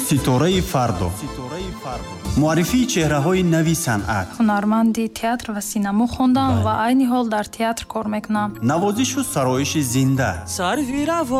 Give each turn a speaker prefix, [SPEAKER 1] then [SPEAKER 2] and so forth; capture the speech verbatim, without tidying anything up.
[SPEAKER 1] ситораи фардо. муаррифии чеҳраҳои нави санъат.
[SPEAKER 2] ҳунарманди театр ва синамо хондам ва айни ҳол дар театр кор мекунам.
[SPEAKER 1] навозишу сароиши зинда.
[SPEAKER 3] сарфи рафо